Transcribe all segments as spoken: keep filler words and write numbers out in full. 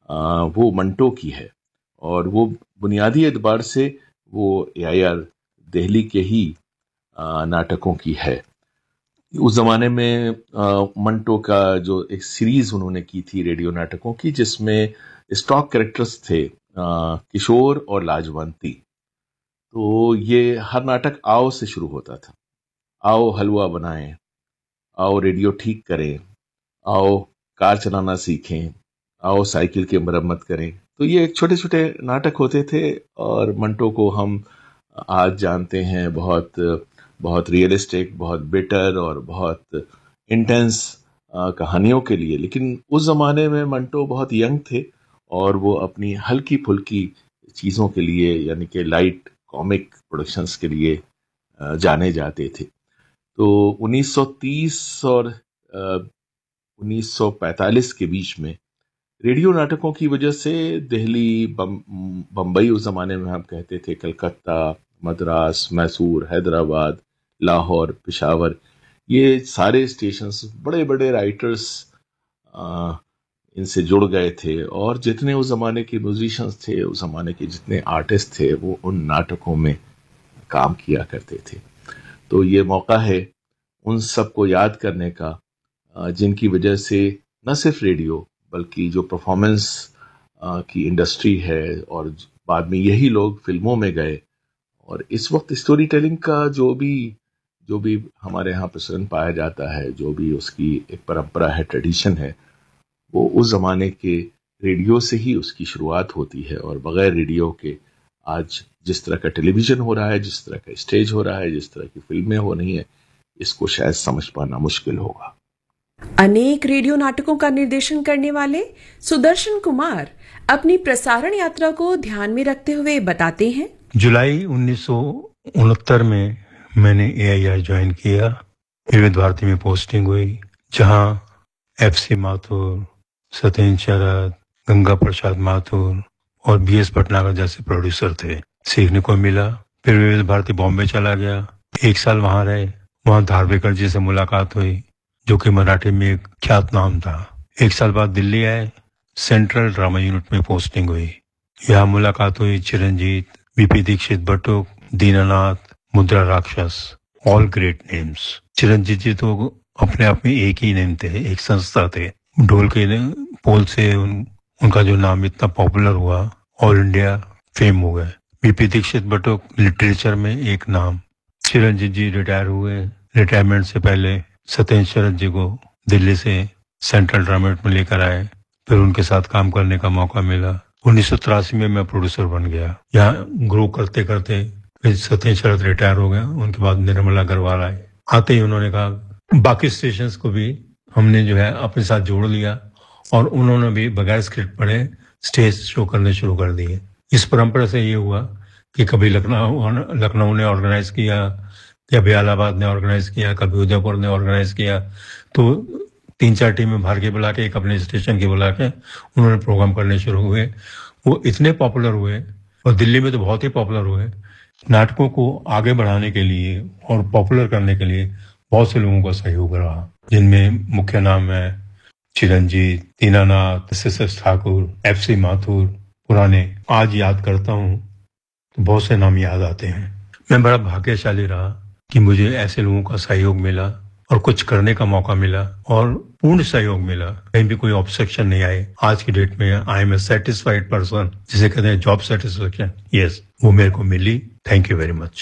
आ, वो मंटो की है, और वो बुनियादी एतबार से वो ए आई आर दिल्ली के ही आ, नाटकों की है। उस जमाने में आ, मंटो का जो एक सीरीज उन्होंने की थी रेडियो नाटकों की, जिसमें स्टॉक कैरेक्टर्स थे आ, किशोर और लाजवंती। तो ये हर नाटक आओ से शुरू होता था। आओ हलवा बनाएं, आओ रेडियो ठीक करें, आओ कार चलाना सीखें, आओ साइकिल की मरम्मत करें। तो ये एक छोटे छोटे नाटक होते थे, और मंटो को हम आज जानते हैं बहुत बहुत रियलिस्टिक, बहुत बिटर और बहुत इंटेंस कहानियों के लिए। लेकिन उस जमाने में मंटो बहुत यंग थे, और वो अपनी हल्की फुल्की चीज़ों के लिए, यानी कि लाइट कॉमिक प्रोडक्शंस के लिए अ, जाने जाते थे। तो उन्नीस सौ तीस और उन्नीस सौ पैंतालीस के बीच में रेडियो नाटकों की वजह से दिल्ली, बम, बम्बई, उस जमाने में हम कहते थे कलकत्ता, मद्रास, मैसूर, हैदराबाद, लाहौर, पेशावर, ये सारे स्टेशंस बड़े बड़े राइटर्स इनसे जुड़ गए थे। और जितने उस जमाने के म्यूजिशियंस थे, उस जमाने के जितने आर्टिस्ट थे, वो उन नाटकों में काम किया करते थे। तो ये मौका है उन सबको याद करने का, जिनकी वजह से न सिर्फ रेडियो बल्कि जो परफॉर्मेंस की इंडस्ट्री है, और बाद में यही लोग फिल्मों में गए। और इस वक्त स्टोरी टेलिंग का जो भी जो भी हमारे यहाँ प्रचलन पाया जाता है, जो भी उसकी एक परंपरा है, ट्रेडिशन है, वो उस जमाने के रेडियो से ही उसकी शुरुआत होती है। और बगैर रेडियो के आज जिस तरह का टेलीविजन हो रहा है, जिस तरह का स्टेज हो रहा है, जिस तरह की फिल्में हो रही हैं, इसको शायद समझ पाना मुश्किल होगा। अनेक रेडियो नाटकों का निर्देशन करने वाले सुदर्शन कुमार अपनी प्रसारण यात्रा को ध्यान में रखते हुए बताते हैं। जुलाई उन्नीस सौ उनहत्तर में मैंने ए आई आर ज्वाइन किया। विविध भारती में पोस्टिंग हुई, जहां एफ सी माथुर, सत्येंद्र शरद, गंगा प्रसाद माथुर और बी एस भटनागर जैसे प्रोड्यूसर थे। सीखने को मिला। फिर विविध भारती बॉम्बे चला गया, एक साल वहां रहे। वहां धारवेकर जी से मुलाकात हुई, जो कि मराठी में एक ख्यात नाम था। एक साल बाद दिल्ली आए, सेंट्रल ड्रामा यूनिट में पोस्टिंग हुई। यहाँ मुलाकात हुई चिरंजीत, बीपी दीक्षित बटुक, दीनानाथ, मुद्रा राक्षस, ऑल ग्रेट नेम्स। चिरंजीत जी तो अपने आप में एक ही नेम थे, एक संस्था थे। ढोल के पोल से उन, उनका जो नाम इतना पॉपुलर हुआ, ऑल इंडिया फेम हो गए। बीपी दीक्षित बटुक लिटरेचर में एक नाम। चिरंजीत जी रिटायर हुए। रिटायरमेंट से पहले सत्येंद्र शरद जी को दिल्ली से सेंट्रल ड्रामा में लेकर आए। फिर उनके साथ काम करने का मौका मिला। उन्नीस सौ तिरासी में मैं प्रोड्यूसर बन गया। यहाँ ग्रो करते करते फिर सत्येंद्र शरद रिटायर हो गए। उनके बाद निर्मला अग्रवाल आए। आते ही उन्होंने कहा बाकी स्टेशंस को भी हमने जो है अपने साथ जोड़ लिया, और उन्होंने भी बगैर स्क्रिप्ट पढ़े स्टेज शो करने शुरू कर दिए। इस परंपरा से ये हुआ कि कभी लखनऊ लखनऊ ने ऑर्गेनाइज किया, कभी इलाहाबाद ने ऑर्गेनाइज किया, कभी उदयपुर ने ऑर्गेनाइज किया। तो तीन चार टीमें बाहर के बुला के, एक अपने स्टेशन के बुला के उन्होंने प्रोग्राम करने शुरू हुए। वो इतने पॉपुलर हुए, और दिल्ली में तो बहुत ही पॉपुलर हुए। नाटकों को आगे बढ़ाने के लिए और पॉपुलर करने के लिए बहुत से लोगों का सहयोग रहा, जिनमें मुख्य नाम है Chiranjit, Dinanath, S S S Thakur, F C Mathur. पुराने आज याद करता हूँ तो बहुत से नाम याद आते हैं। मैं बड़ा भाग्यशाली रहा कि मुझे ऐसे लोगों का सहयोग मिला और कुछ करने का मौका मिला, और पूर्ण सहयोग मिला। कहीं भी कोई ऑब्जेक्शन नहीं आए। आज की डेट में I M A satisfied person, जिसे कहते हैं जॉब सेटिस्फेक्शन। यस, वो मेरे को मिली। Thank you very much.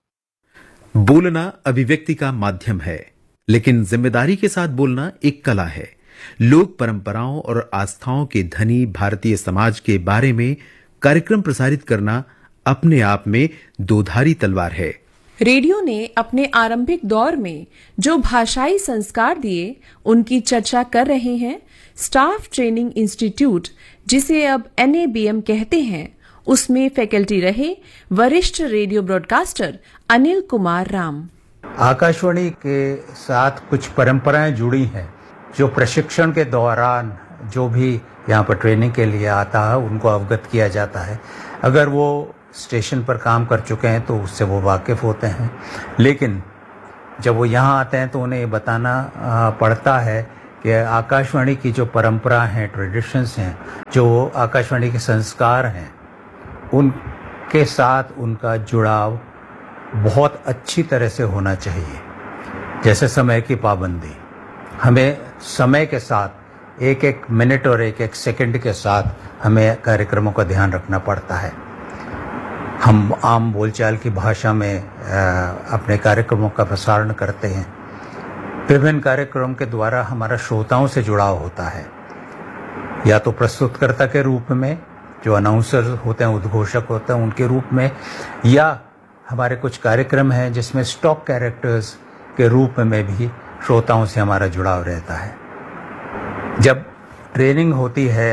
बोलना अभिव्यक्ति का माध्यम है, लेकिन जिम्मेदारी के साथ बोलना एक कला है। लोक परंपराओं और आस्थाओं के धनी भारतीय समाज के बारे में कार्यक्रम प्रसारित करना अपने आप में दोधारी तलवार है। रेडियो ने अपने आरंभिक दौर में जो भाषाई संस्कार दिए, उनकी चर्चा कर रहे हैं स्टाफ ट्रेनिंग इंस्टीट्यूट, जिसे अब एन ए बी एम कहते हैं। उसमें फैकल्टी रहे वरिष्ठ रेडियो ब्रॉडकास्टर अनिल कुमार राम। आकाशवाणी के साथ कुछ परंपराएं जुड़ी हैं, जो प्रशिक्षण के दौरान जो भी यहाँ पर ट्रेनिंग के लिए आता है उनको अवगत किया जाता है। अगर वो स्टेशन पर काम कर चुके हैं तो उससे वो वाकिफ़ होते हैं, लेकिन जब वो यहाँ आते हैं तो उन्हें ये बताना पड़ता है कि आकाशवाणी की जो परंपरा हैं, ट्रेडिशंस हैं, जो आकाशवाणी के संस्कार हैं, उनके साथ उनका जुड़ाव बहुत अच्छी तरह से होना चाहिए। जैसे समय की पाबंदी, हमें समय के साथ एक एक मिनट और एक एक सेकंड के साथ हमें कार्यक्रमों का ध्यान रखना पड़ता है। हम आम बोलचाल की भाषा में अपने कार्यक्रमों का प्रसारण करते हैं। विभिन्न कार्यक्रम के द्वारा हमारा श्रोताओं से जुड़ाव होता है, या तो प्रस्तुतकर्ता के रूप में, जो अनाउंसर होते हैं, उद्घोषक होते हैं, उनके रूप में, या हमारे कुछ कार्यक्रम हैं जिसमें स्टॉक कैरेक्टर्स के रूप में भी श्रोताओं से हमारा जुड़ाव रहता है। जब ट्रेनिंग होती है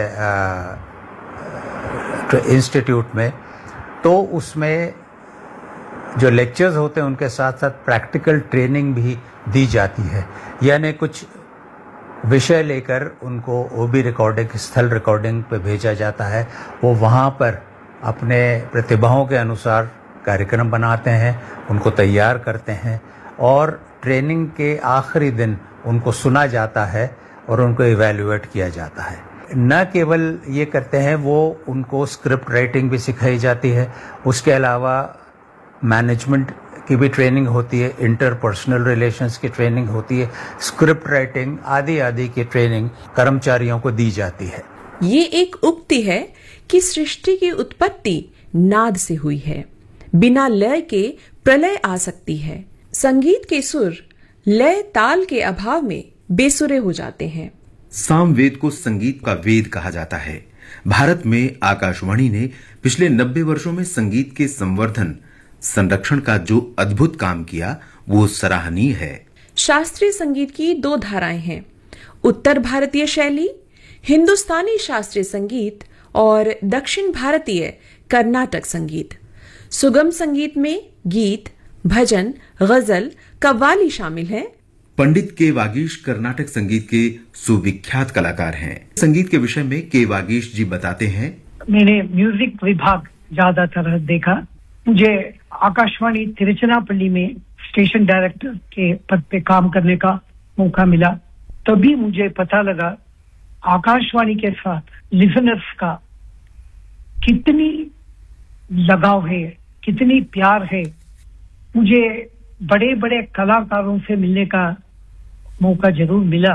इंस्टीट्यूट में, तो उसमें जो लेक्चर्स होते हैं उनके साथ साथ प्रैक्टिकल ट्रेनिंग भी दी जाती है, यानी कुछ विषय लेकर उनको ओबी रिकॉर्डिंग, स्थल रिकॉर्डिंग पे भेजा जाता है। वो वहाँ पर अपने प्रतिभाओं के अनुसार कार्यक्रम बनाते हैं, उनको तैयार करते हैं, और ट्रेनिंग के आखिरी दिन उनको सुना जाता है और उनको इवैल्यूएट किया जाता है। न केवल ये करते हैं, वो उनको स्क्रिप्ट राइटिंग भी सिखाई जाती है। उसके अलावा मैनेजमेंट की भी ट्रेनिंग होती है, इंटरपर्सनल रिलेशंस की ट्रेनिंग होती है, स्क्रिप्ट राइटिंग आदि आदि की ट्रेनिंग कर्मचारियों को दी जाती है। ये एक उक्ति है कि सृष्टि की उत्पत्ति नाद से हुई है, बिना लय के प्रलय आ सकती है। संगीत के सुर लय ताल के अभाव में बेसुरे हो जाते हैं। सामवेद को संगीत का वेद कहा जाता है। भारत में आकाशवाणी ने पिछले नब्बे वर्षों में संगीत के संवर्धन, संरक्षण का जो अद्भुत काम किया, वो सराहनीय है। शास्त्रीय संगीत की दो धाराएं हैं, उत्तर भारतीय शैली, हिंदुस्तानी शास्त्रीय संगीत, और दक्षिण भारतीय कर्नाटक संगीत। सुगम संगीत में गीत, भजन, गजल, कव्वाली शामिल है। पंडित के वागीश कर्नाटक संगीत के सुविख्यात कलाकार हैं। संगीत के विषय में के वागीश जी बताते हैं, मैंने म्यूजिक विभाग ज्यादातर देखा। मुझे आकाशवाणी तिरुचिरापल्ली में स्टेशन डायरेक्टर के पद पे काम करने का मौका मिला। तभी मुझे पता लगा आकाशवाणी के साथ लिसनर्स का कितनी लगाव है, कितनी प्यार है। मुझे बड़े बड़े कलाकारों से मिलने का मौका जरूर मिला।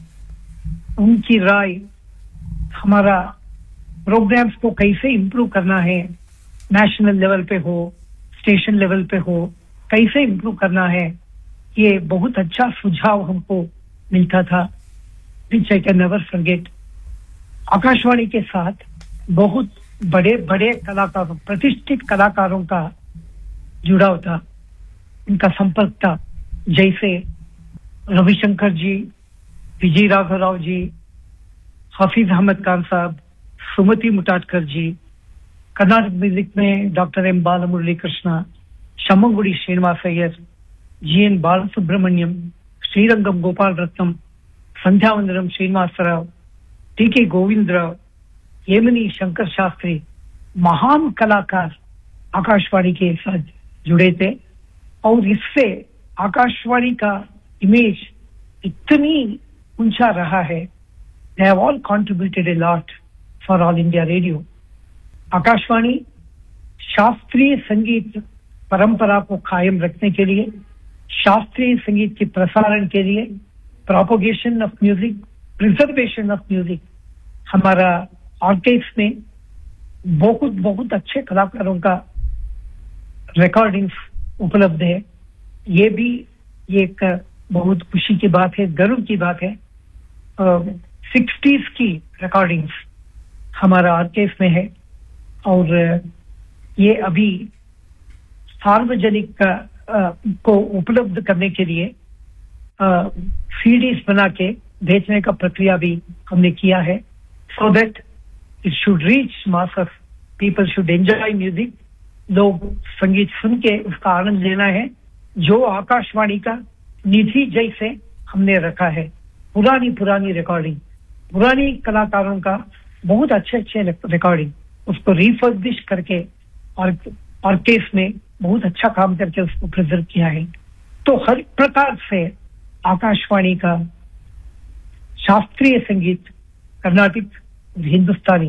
उनकी राय, हमारा प्रोग्राम्स को कैसे इम्प्रूव करना है, नेशनल लेवल पे हो, स्टेशन लेवल पे हो, कैसे इम्प्रूव करना है, ये बहुत अच्छा सुझाव हमको मिलता था, विच I can never forget. Akashvani के साथ बहुत बड़े बड़े कलाकारों, प्रतिष्ठित कलाकारों का जुड़ाव था, इनका संपर्क था। जैसे रविशंकर जी, विजय राघव राव जी, हाफिज अहमद खान साहब, सुमति मुटाटकर जी, कर्नाटक म्यूजिक में doctor M Balamurali Krishna, शम्मगुड़ी Srinivas Iyer, G N Balasubrahmanyam, Srirangam Gopal Ratnam, संध्यावंदनम Srinivasrao, T के गोविंदराव, येमनी शंकर शास्त्री, महान कलाकार आकाशवाणी के साथ जुड़े थे। और इससे आकाशवाणी का इमेज इतनी ऊंचा रहा है। They have all contributed a lot for all India radio. Akashvani शास्त्रीय संगीत परंपरा को कायम रखने के लिए, शास्त्रीय संगीत के प्रसारण के लिए, propagation of music, preservation of music, हमारा ऑर्केस्ट्रा में बहुत बहुत अच्छे कलाकारों का रिकॉर्डिंग्स उपलब्ध है। ये भी एक बहुत खुशी की बात है, गर्व की बात है। सिक्सटीज की रिकॉर्डिंग्स हमारा ऑर्केस्ट्रा में है, और ये अभी सार्वजनिक को उपलब्ध करने के लिए सीडीज बना के बेचने का प्रक्रिया भी हमने किया है, so that it should reach masses, people should enjoy music. लोग संगीत सुन के उसका आनंद लेना है, जो आकाशवाणी का निधि जैसे हमने रखा है। पुरानी पुरानी रिकॉर्डिंग, पुरानी कलाकारों का बहुत अच्छे अच्छे रिकॉर्डिंग, उसको रिफर्बिश करके और ऑर्केस्ट्रा में बहुत अच्छा काम करके उसको प्रिजर्व किया है। तो हर प्रकार से आकाशवाणी का शास्त्रीय संगीत, कर्नाटिक, हिंदुस्तानी